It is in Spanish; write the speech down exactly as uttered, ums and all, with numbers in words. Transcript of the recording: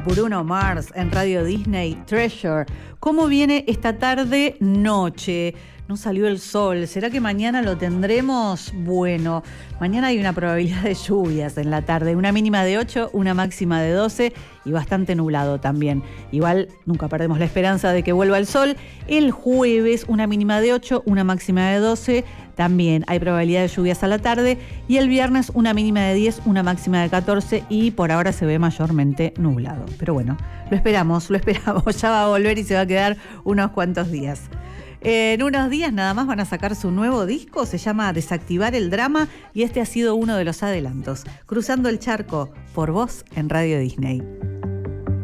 Bruno Mars en Radio Disney, Treasure. ¿Cómo viene esta tarde noche? No salió el sol. ¿Será que mañana lo tendremos? Bueno, mañana hay una probabilidad de lluvias en la tarde. Una mínima de ocho, una máxima de doce y bastante nublado también. Igual nunca perdemos la esperanza de que vuelva el sol. El jueves una mínima de ocho, una máxima de doce. También hay probabilidad de lluvias a la tarde. Y el viernes una mínima de diez, una máxima de catorce y por ahora se ve mayormente nublado. Pero bueno, lo esperamos, lo esperamos. Ya va a volver y se va a quedar unos cuantos días. En unos días nada más van a sacar su nuevo disco, se llama Desactivar el Drama y este ha sido uno de los adelantos. Cruzando el charco, por vos en Radio Disney.